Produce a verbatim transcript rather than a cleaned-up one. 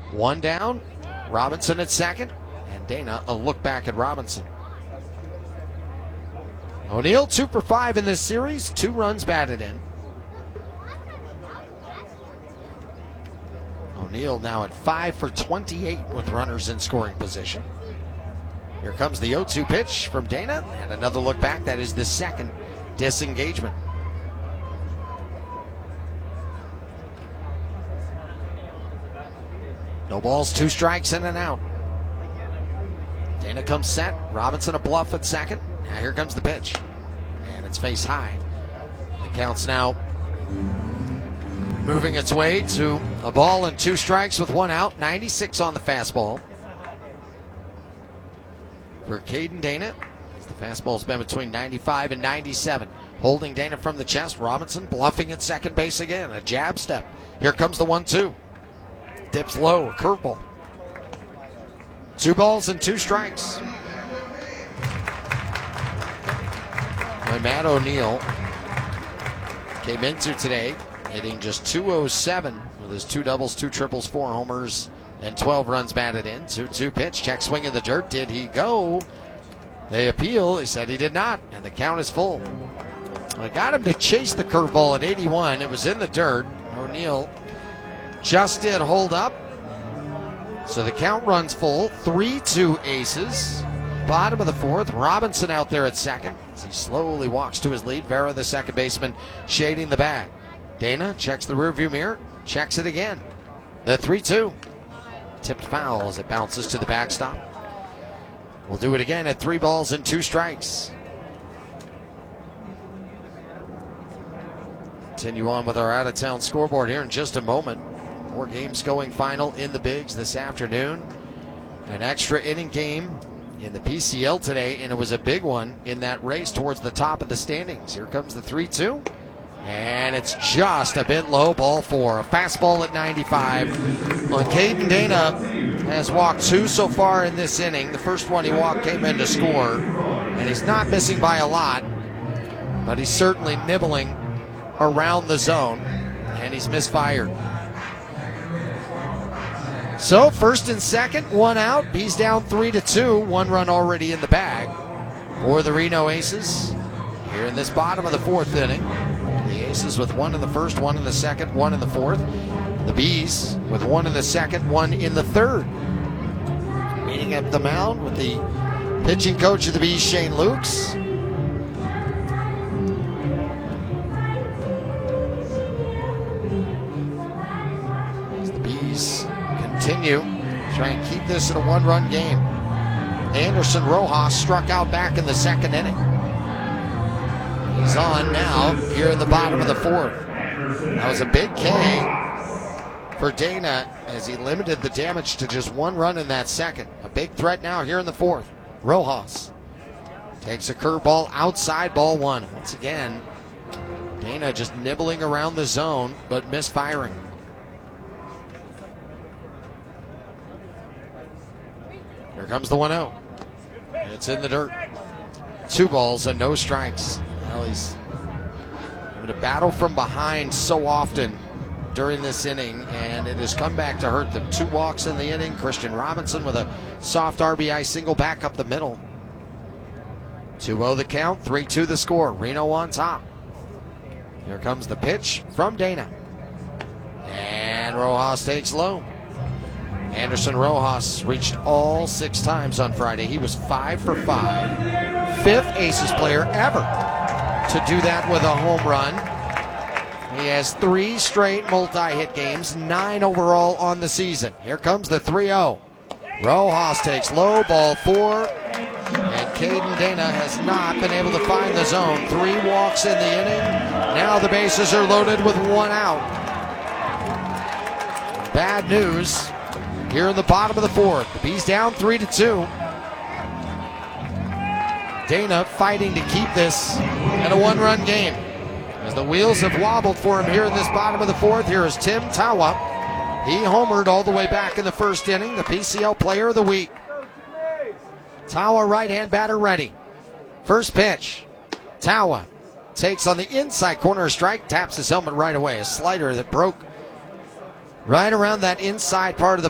One down. Robinson at second. And Dana a look back at Robinson. O'Neill two for five in this series. Two runs batted in. O'Neill now at five for twenty-eight with runners in scoring position. Here comes the oh two pitch from Dana. And another look back. That is the second disengagement. No balls, two strikes, and an out. Dana comes set. Robinson a bluff at second. Now here comes the pitch. And it's face high. The count's now moving its way to a ball and two strikes with one out. ninety-six on the fastball. For Caden Dana, the fastball's been between ninety-five and ninety-seven. Holding Dana from the chest. Robinson bluffing at second base again. A jab step. Here comes the one two. Dips low, a curveball. Two balls and two strikes. When Matt O'Neill came into today, hitting just two oh seven with his two doubles, two triples, four homers, and twelve runs batted in. two two pitch, check swing in the dirt. Did he go? They appeal. He said he did not, and the count is full. I got him to chase the curveball at eighty-one. It was in the dirt. O'Neill just did hold up. So the count runs full. three two aces. Bottom of the fourth. Robinson out there at second as he slowly walks to his lead. Vera, the second baseman, shading the bag. Dana checks the rearview mirror. Checks it again. The three two. Tipped foul as it bounces to the backstop. We'll do it again at three balls and two strikes. Continue on with our out-of-town scoreboard here in just a moment. More games going final in the Bigs this afternoon. An extra inning game in the P C L today, and it was a big one in that race towards the top of the standings. Here comes the three two, and it's just a bit low, ball four. A fastball at ninety-five. Well, Caden Dana has walked two so far in this inning. The first one he walked came in to score, and he's not missing by a lot, but he's certainly nibbling around the zone, and he's misfired. So first and second, one out. He's down three to two. One run already in the bag for the Reno Aces here in this bottom of the fourth inning. The Aces with one in the first, one in the second, one in the fourth. The Bees with one in the second, one in the third. Meeting at the mound with the pitching coach of the Bees, Shane Lukes. As the Bees continue, try and keep this in a one-run game. Anderson Rojas struck out back in the second inning. He's on now here in the bottom of the fourth. That was a big K for Dana as he limited the damage to just one run in that second. A big threat now here in the fourth. Rojas takes a curveball outside, ball one. Once again, Dana just nibbling around the zone but misfiring. Here comes the one oh. It's in the dirt. Two balls and no strikes. Well, he's having to battle from behind so often during this inning, and it has come back to hurt them. Two walks in the inning. Christian Robinson with a soft R B I single back up the middle. two oh the count, three two the score. Reno on top. Here comes the pitch from Dana. And Rojas takes low. Anderson Rojas reached all six times on Friday. He was five for five. Fifth Aces player ever to do that with a home run. He has three straight multi-hit games, nine overall on the season. Here comes the three oh. Rojas takes low, ball four. And Caden Dana has not been able to find the zone. Three walks in the inning. Now the bases are loaded with one out. Bad news here in the bottom of the fourth. The Bees down three to two. Dana fighting to keep this in a one-run game. As the wheels have wobbled for him here in this bottom of the fourth, here is Tim Tawa. He homered all the way back in the first inning, the P C L Player of the Week. Tawa, right-hand batter, ready. First pitch. Tawa takes on the inside corner strike, taps his helmet right away. A slider that broke right around that inside part of the